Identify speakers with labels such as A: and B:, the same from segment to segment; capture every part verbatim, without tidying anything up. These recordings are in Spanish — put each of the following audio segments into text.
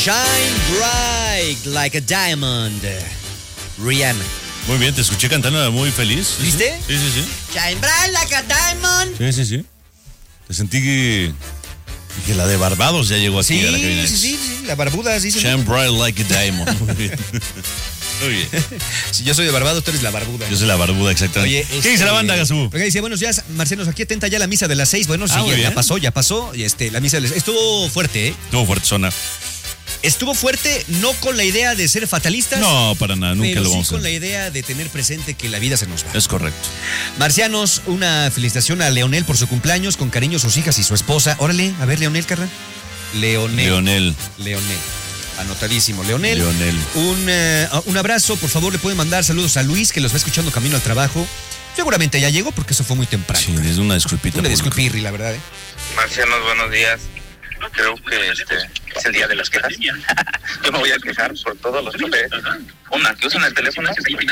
A: Shine bright like a diamond. Rihanna.
B: Muy bien, te escuché cantando muy feliz.
A: ¿Viste?
B: Sí, sí, sí.
A: Shine bright like a diamond.
B: Sí, sí, sí. Te sentí que, que la de Barbados ya llegó aquí
A: Sí,
B: a la cabina.
A: sí, sí, sí, la barbuda, sí.
B: Shine bright like a diamond. Muy bien. Muy bien.
A: Si yo soy de Barbados, tú eres la barbuda.
B: Yo soy la barbuda, exactamente.
A: Oye,
B: ¿qué
A: este,
B: dice la banda, Gazú?
A: Porque dice, buenos días, Marcianos, aquí atenta ya la misa de las seis. Bueno, sí,
B: Ah, muy
A: ya,
B: bien.
A: ya pasó, ya pasó. Y este, la misa de las estuvo fuerte, ¿eh?
B: Estuvo fuerte, zona.
A: Estuvo fuerte, no con la idea de ser fatalistas.
B: No, para nada, nunca
A: pero
B: lo
A: sí
B: vamos a
A: con
B: hacer.
A: la idea de tener presente que la vida se nos va.
B: Es correcto.
A: Marcianos, una felicitación a Leonel por su cumpleaños, con cariño sus hijas y su esposa. Órale, a ver, Leonel, carnal. Leonel.
B: Leonel.
A: Leonel. Anotadísimo, Leonel.
B: Leonel.
A: Un, eh, un abrazo, por favor, le pueden mandar saludos a Luis, que los va escuchando camino al trabajo. Seguramente ya llegó porque eso fue muy temprano.
B: Sí, es una disculpita.
A: Una
B: por-
A: disculpirri, la verdad, ¿eh?
C: Marcianos, buenos días. Creo que este es el día de las quejas. Yo me voy a quejar por todos los choferes. Una, que usan el teléfono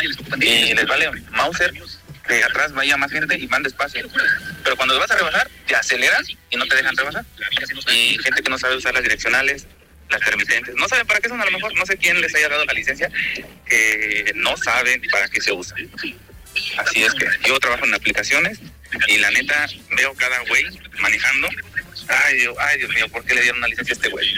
C: y les vale Mauser que atrás vaya más gente y van despacio. Pero cuando vas a rebasar, te aceleras y no te dejan rebasar. Y gente que no sabe usar las direccionales, las permitentes. No saben para qué son, a lo mejor. No sé quién les haya dado la licencia. Que no saben para qué se usa. Así es que yo trabajo en aplicaciones y la neta veo cada güey manejando. Ay, Dios, ay, Dios mío, ¿por qué le dieron una licencia a este güey?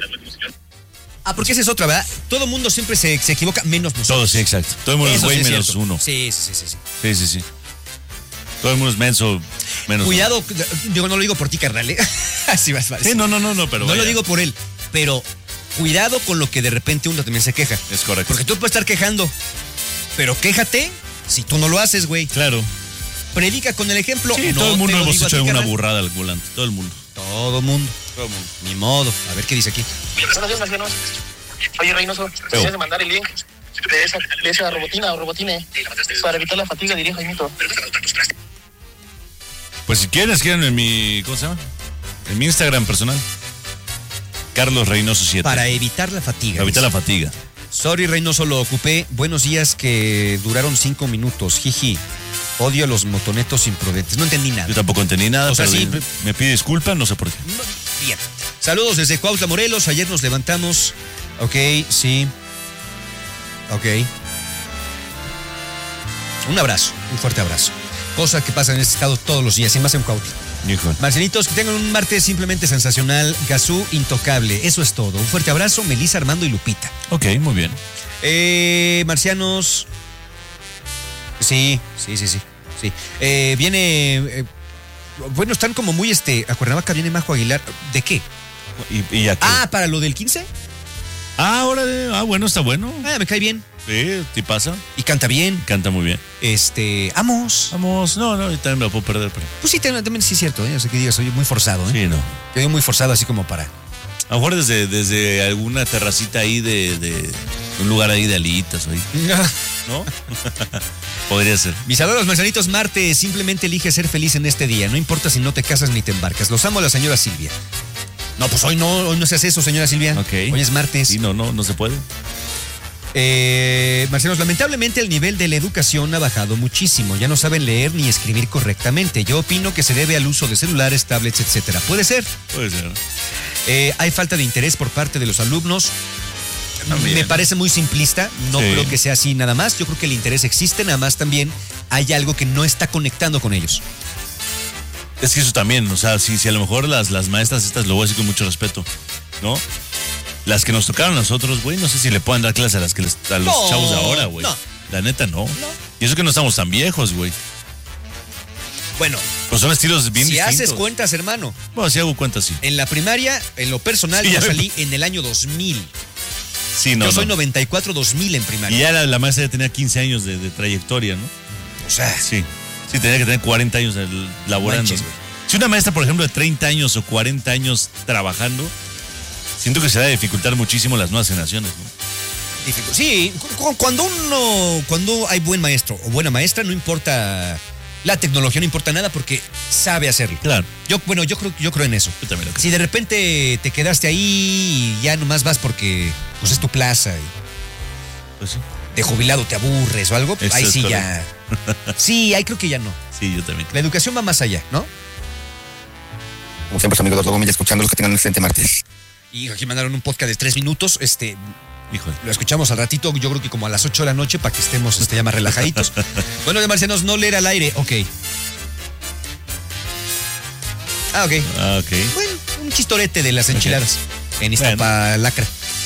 A: Ah, porque esa es otra, ¿verdad? Todo mundo siempre se, se equivoca, menos nosotros.
B: Todo, sí, exacto. Todo el mundo es
A: Eso
B: güey
A: sí es
B: menos
A: cierto.
B: uno.
A: Sí, sí, sí, sí.
B: Sí, sí, sí. Todo el mundo es menso menos
A: Cuidado, digo, no lo digo por ti, carnal, ¿eh? Así vas, vas.
B: uno. Sí, no, no, no, no, pero
A: No
B: vaya.
A: lo digo por él, pero cuidado con lo que de repente uno también se queja.
B: Es correcto.
A: Porque tú puedes estar quejando, pero quéjate si tú no lo haces, güey.
B: Claro.
A: Predica con el ejemplo.
B: Sí,
A: No
B: todo el mundo
A: te lo
B: hemos
A: digo a
B: hecho
A: ti,
B: alguna
A: carnal.
B: burrada al volante. Todo el mundo.
A: Todo mundo.
B: Todo el mundo.
A: Ni modo. A ver qué dice aquí.
D: Buenos días, Marcianos. Oye, Reynoso, ¿quieres mandar el link de esa, de esa robotina o robotine para evitar la fatiga? Diría Jaimito.
B: Pues si quieren, escriban en mi, ¿cómo se llama? En mi Instagram personal. Carlos Reynoso siete.
A: Para evitar la fatiga.
B: Para evitar
A: dice.
B: la fatiga.
A: Sorry, Reynoso, lo ocupé. Buenos días que duraron cinco minutos. Jiji. Odio a los motonetos imprudentes. No entendí nada.
B: Yo tampoco entendí nada,
A: O sea,
B: pero
A: sí,
B: me, me pide disculpas, no sé por qué.
A: No, bien. Saludos desde Cuautla, Morelos. Ayer nos levantamos. Ok, sí. Ok. Un abrazo, un fuerte abrazo. Cosa que pasa en este estado todos los días, y más en Cuautla.
B: Híjole.
A: Marcelitos, que tengan un martes simplemente sensacional. Gazú, intocable. Eso es todo. Un fuerte abrazo, Melissa, Armando y Lupita.
B: Ok, muy bien.
A: Eh, marcianos. Sí, sí, sí, sí. sí. Eh, viene. eh, bueno, están como muy este. A Cuernavaca viene Majo Aguilar. ¿De qué?
B: ¿Y, y aquí?
A: Ah, para lo del quince.
B: Ah, ahora, ah, bueno, está bueno.
A: Ah, me cae bien.
B: Sí, ¿te pasa?
A: Y canta bien.
B: Canta muy bien.
A: Este. Vamos.
B: Vamos, no, no, yo también me lo puedo perder, pero.
A: Pues sí, también, también sí es cierto, ¿eh? O sea, que digas, soy muy forzado, ¿eh?
B: Sí, no.
A: Yo digo muy forzado, así como para.
B: A lo mejor desde, desde alguna terracita ahí de, de un lugar ahí de alitas, ahí, ¿no? Podría ser.
A: Mis saludos, Marcelitos. Martes, simplemente elige ser feliz en este día. No importa si no te casas ni te embarcas. Los amo a la señora Silvia. No, pues hoy no, hoy no se hace eso, señora Silvia.
B: Ok.
A: Hoy es martes.
B: Sí, no, no, no se puede.
A: Eh, Marcelos, lamentablemente el nivel de la educación ha bajado muchísimo. Ya no saben leer ni escribir correctamente. Yo opino que se debe al uso de celulares, tablets, etcétera. Puede ser.
B: Puede ser.
A: Eh, hay falta de interés por parte de los alumnos.
B: También.
A: Me parece muy simplista. No
B: Sí.
A: creo que sea así nada más. Yo creo que el interés existe, nada más también hay algo que no está conectando con ellos.
B: Es que eso también, o sea, si, si a lo mejor las, las maestras estas, lo voy a decir con mucho respeto, ¿no? Las que nos tocaron a nosotros, güey, no sé si le puedan dar clase a, las que les, a los
A: No,
B: chavos de ahora, güey.
A: no.
B: La neta, no. Y eso que no estamos tan viejos, güey.
A: Bueno,
B: Pues son estilos bien
A: si
B: distintos.
A: haces cuentas, hermano,
B: Bueno, si hago cuentas, sí.
A: en la primaria, en lo personal,
B: Sí,
A: yo
B: ya me-
A: salí en el año dos mil.
B: Sí, no,
A: yo soy
B: no.
A: noventa y cuatro dos mil en primaria.
B: Y ya la, la maestra ya tenía quince años de, de trayectoria, ¿no?
A: O sea,
B: Sí. Sí, tenía que tener cuarenta años de- laborando.
A: Manches, güey.
B: Si una maestra, por ejemplo, de treinta años o cuarenta años trabajando, siento que se va a dificultar muchísimo las nuevas generaciones, ¿no?
A: difícil. Sí, cu- cu- cuando uno, cuando hay buen maestro o buena maestra, no importa la tecnología, no importa nada porque sabe hacerlo.
B: Claro.
A: Yo, bueno, yo creo, yo creo en eso.
B: Yo también lo creo.
A: Si de repente te quedaste ahí y ya nomás vas porque pues es tu plaza y
B: Pues sí.
A: de jubilado te aburres o algo,
B: Eso
A: ahí
B: es
A: sí ya. Sí, ahí creo que ya no.
B: Sí, yo también.
A: La educación va más allá, ¿no?
D: Como siempre, su amigo Doctor Gómez, escuchándolos, que tengan un excelente martes.
A: Y aquí mandaron un podcast de tres minutos. Este,
B: Híjole.
A: lo escuchamos al ratito, yo creo que como a las ocho de la noche, para que estemos este, ya más relajaditos. Bueno, de marcianos, no leer al aire. Ok. Ah, ok.
B: Ah, ok.
A: Bueno, un chistorete de las enchiladas en Iztapalacra.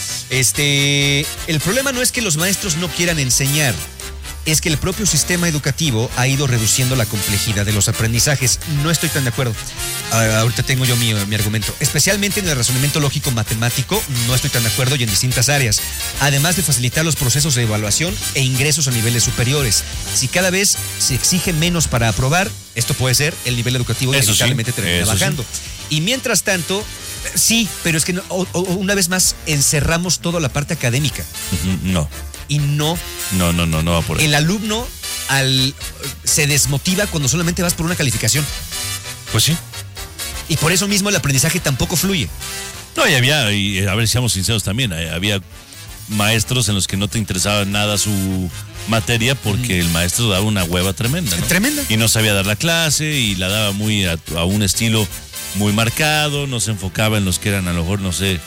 A: Este, el problema no es que los maestros no quieran enseñar, es que el propio sistema educativo ha ido reduciendo la complejidad de los aprendizajes. No estoy tan de acuerdo. Ah, ahorita tengo yo mi, mi argumento. Especialmente en el razonamiento lógico matemático, no estoy tan de acuerdo y en distintas áreas. Además de facilitar los procesos de evaluación e ingresos a niveles superiores. Si cada vez se exige menos para aprobar, esto puede ser, el nivel educativo
B: Eso
A: inevitablemente
B: sí,
A: termina
B: eso
A: bajando.
B: sí.
A: Y mientras tanto, sí, pero es que no, o, o, una vez más encerramos toda la parte académica.
B: Ujú, No,
A: Y no,
B: no, no, no, no va por ahí.
A: el alumno al, se desmotiva cuando solamente vas por una calificación.
B: Pues sí.
A: Y por eso mismo el aprendizaje tampoco fluye.
B: No, y había, y a ver, seamos sinceros también, eh, había maestros en los que no te interesaba nada su materia porque el maestro daba una hueva tremenda, ¿no?
A: Tremenda.
B: Y no sabía dar la clase y la daba muy a, a un estilo muy marcado, no se enfocaba en los que eran a lo mejor, no sé,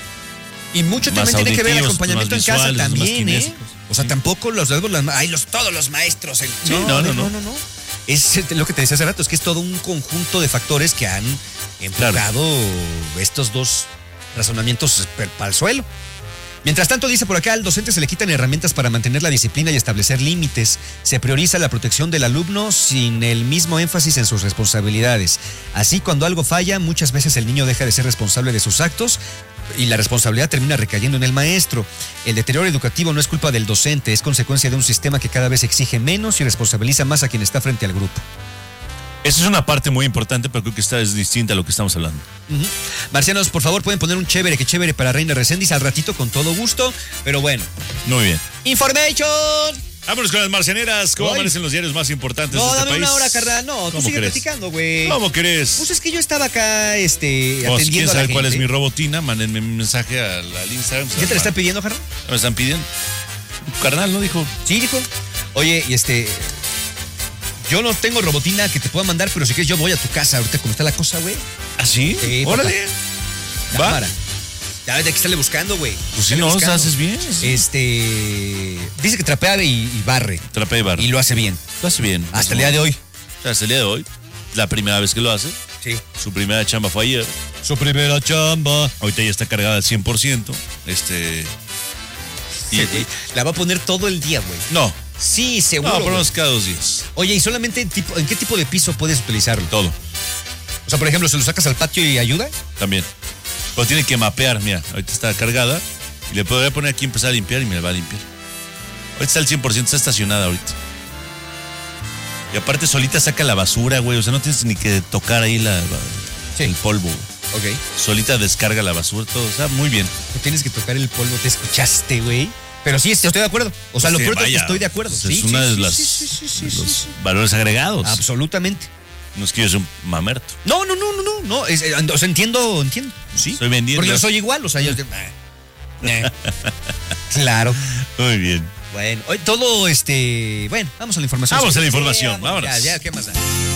A: Y mucho
B: Más
A: también tiene que ver el
B: auditivos,
A: acompañamiento
B: más
A: en casa
B: visuales, más
A: también, ¿eh?
B: kinésicos.
A: O sea, tampoco los dedos, las, ay, los, todos los maestros. El,
B: Sí, no, no, no.
A: no, no. Es lo que te decía hace rato, es que es todo un conjunto de factores que han empujado estos dos razonamientos para el suelo. Mientras tanto, dice por acá, al docente se le quitan herramientas para mantener la disciplina y establecer límites. Se prioriza la protección del alumno sin el mismo énfasis en sus responsabilidades. Así, cuando algo falla, muchas veces el niño deja de ser responsable de sus actos y la responsabilidad termina recayendo en el maestro. El deterioro educativo no es culpa del docente, es consecuencia de un sistema que cada vez exige menos y responsabiliza más a quien está frente al grupo.
B: esa es una parte muy importante, pero creo que esta es distinta a lo que estamos hablando.
A: Uh-huh. Marcianos, por favor, pueden poner un chévere, que chévere para Reina Reséndiz al ratito con todo gusto, pero bueno.
B: Muy bien.
A: Information.
B: Vámonos con las marcianeras. ¿Cómo
A: Ay.
B: amanecen los diarios más importantes
A: No,
B: de este
A: dame
B: país?
A: una hora, carnal. No, tú
B: ¿Cómo
A: sigue
B: crees?
A: platicando, güey.
B: ¿Cómo crees?
A: Pues es que yo estaba acá, este,
B: Pues, ¿quién
A: atendiendo a la
B: sabe cuál es
A: gente.
B: mi robotina? Mándenme un mensaje al, al Instagram.
A: ¿Qué te le está pidiendo, Jarro?
B: Me están pidiendo. Carnal, ¿no? Dijo.
A: Sí, dijo. Oye, y este... Yo no tengo robotina que te pueda mandar, pero si quieres yo voy a tu casa ahorita como está la cosa, güey.
B: ¿Ah, sí?
A: Sí,
B: Órale. Va.
A: Cámara. Ya ves de que estarle buscando, güey.
B: Pues sí,
A: Estarle
B: no,
A: buscando.
B: haces bien.
A: Este... Dice que trapea y, y barre.
B: Trapea y barra.
A: Y lo hace bien.
B: Lo hace bien.
A: Hasta el día de hoy.
B: Hasta el día de hoy. La primera vez que lo hace.
A: Sí.
B: Su primera chamba fue ayer.
A: Su primera chamba.
B: Ahorita ya está cargada al cien por ciento. Este... Y,
A: Sí, güey. La va a poner todo el día, güey.
B: no.
A: Sí, seguro.
B: No, por lo
A: güey.
B: menos cada dos días.
A: Oye, ¿y solamente en, tipo, en qué tipo de piso puedes utilizarlo?
B: Todo.
A: O sea, por ejemplo, ¿se lo sacas al patio y ayuda?
B: También. Pero tiene que mapear, mira. Ahorita está cargada. Y le podría poner aquí empezar a limpiar y me la va a limpiar. Ahorita está al cien por ciento, está estacionada ahorita. Y aparte solita saca la basura, güey. O sea, no tienes ni que tocar ahí la,
A: Sí.
B: el polvo.
A: Ok.
B: Solita descarga la basura, todo. O sea, muy bien.
A: No tienes que tocar el polvo, ¿te escuchaste, güey? Pero sí, estoy de acuerdo. O sea, lo
B: Sí,
A: peor es que
B: vaya,
A: estoy de acuerdo.
B: pues
A: Sí,
B: es una
A: sí,
B: de
A: sí,
B: las
A: sí, sí, sí, sí,
B: de
A: sí,
B: los
A: sí.
B: valores agregados.
A: Absolutamente.
B: No es que yo sea un mamerto.
A: No, no, no, no, no. no es, eh, o sea, entiendo, entiendo. Sí.
B: Estoy vendiendo.
A: Porque yo soy igual, o sea, yo. Eh. Claro.
B: Muy bien.
A: Bueno, hoy todo este. Bueno, vamos a la información.
B: Vamos a la
A: Sí,
B: información,
A: vamos,
B: vámonos.
A: Ya, ya, ¿qué más da?